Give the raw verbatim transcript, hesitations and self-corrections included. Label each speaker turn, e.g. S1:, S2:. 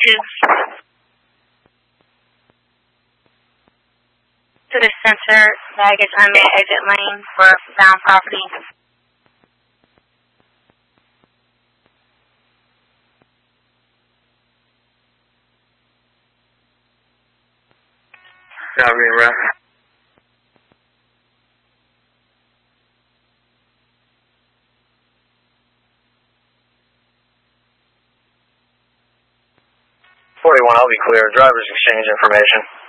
S1: to to the center baggage unmanned exit lane for bound property.
S2: Not being rough. forty-one, I'll be clear. Driver's exchange information.